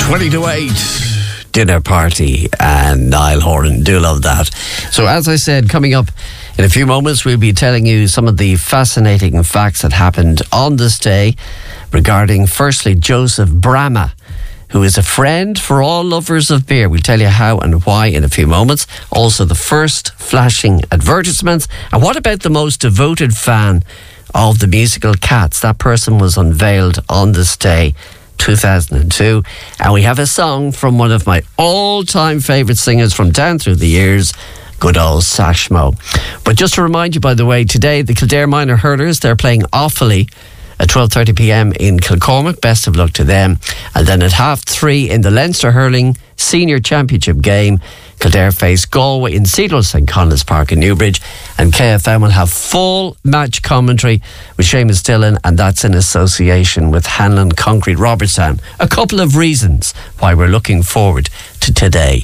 20 to 8. Dinner Party and Niall Horan. Do love that. So as I said, coming up in a few moments, we'll be telling you some of the fascinating facts that happened on this day regarding, firstly, Joseph Bramah, who is a friend for all lovers of beer. We'll tell you how and why in a few moments. Also, the first flashing advertisements. And what about the most devoted fan of the musical Cats? That person was unveiled on this day, 2002. And we have a song from one of my all-time favourite singers from down through the years, good old Sashmo. But just to remind you, by the way, today the Kildare Minor Hurlers, they're playing Offaly at 12:30pm in Kilcormac. Best of luck to them. And then at 3:30 in the Leinster Hurling Senior Championship game, Kildare face Galway in Cedar St. Conleth's Park in Newbridge, and KFM will have full match commentary with Seamus Dillon, and that's in association with Hanlon Concrete Robertstown. A couple of reasons why we're looking forward to today.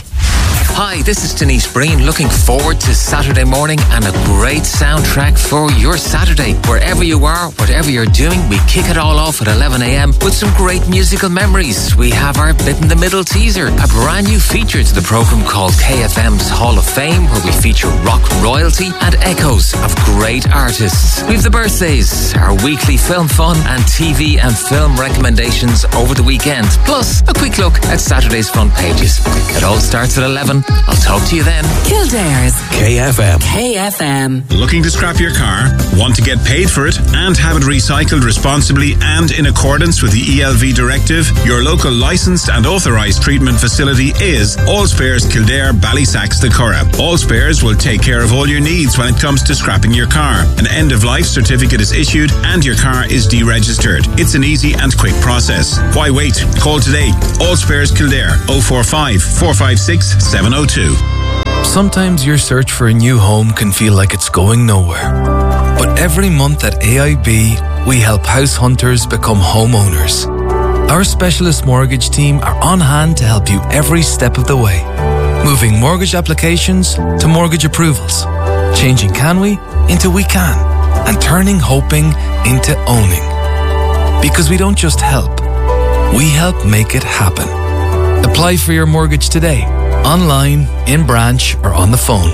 Hi, this is Denise Breen, looking forward to Saturday morning and a great soundtrack for your Saturday. Wherever you are, whatever you're doing, we kick it all off at 11am with some great musical memories. We have our Bit in the Middle teaser, a brand new feature to the programme called KFM's Hall of Fame, where we feature rock royalty and echoes of great artists. We've the birthdays, our weekly film fun and TV and film recommendations over the weekend, plus a quick look at Saturday's front pages. It all starts at 11. I'll talk to you then. Kildare's KFM. KFM. Looking to scrap your car? Want to get paid for it and have it recycled responsibly and in accordance with the ELV directive? Your local licensed and authorised treatment facility is All Spares Kildare, Ballysacks, the Curragh. All Spares will take care of all your needs when it comes to scrapping your car. An end-of-life certificate is issued and your car is deregistered. It's an easy and quick process. Why wait? Call today. All Spares Kildare, 045 456 702. Sometimes your search for a new home can feel like it's going nowhere. But every month at AIB, we help house hunters become homeowners. Our specialist mortgage team are on hand to help you every step of the way. Moving mortgage applications to mortgage approvals. Changing can we into we can. And turning hoping into owning. Because we don't just help, we help make it happen. Apply for your mortgage today, online, in branch, or on the phone.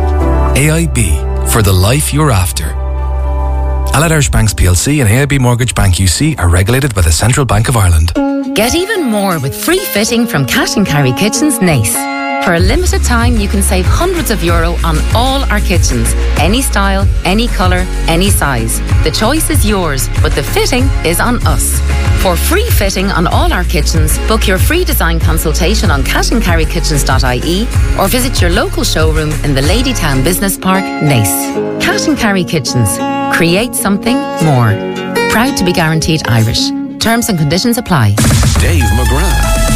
AIB, for the life you're after. Allied Irish Banks PLC and AIB Mortgage Bank UC are regulated by the Central Bank of Ireland. Get even more with free fitting from Cash and Carry Kitchens Nace. For a limited time, you can save hundreds of euro on all our kitchens. Any style, any colour, any size. The choice is yours, but the fitting is on us. For free fitting on all our kitchens, book your free design consultation on cashandcarrykitchens.ie or visit your local showroom in the Ladytown Business Park, Nace. Cash and Carry Kitchens. Create something more. Proud to be guaranteed Irish. Terms and conditions apply. Dave McGrath.